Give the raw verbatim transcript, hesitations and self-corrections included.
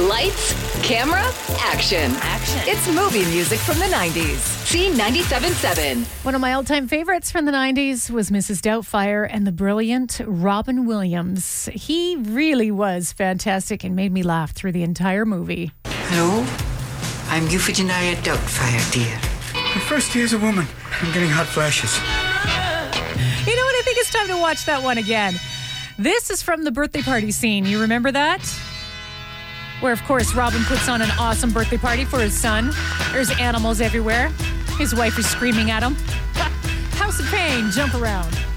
Lights, camera, action. Action. It's movie music from the nineties. C ninety-seven point seven. One of my all-time favorites from the nineties was Missus Doubtfire and the brilliant Robin Williams. He really was fantastic and made me laugh through the entire movie. Hello, I'm Euphigenia Doubtfire, dear. My first day as a woman. I'm getting hot flashes. You know what? I think it's time to watch that one again. This is from the birthday party scene. You remember that? Where, of course, Robin puts on an awesome birthday party for his son. There's animals everywhere. His wife is screaming at him. House of Pain, jump around.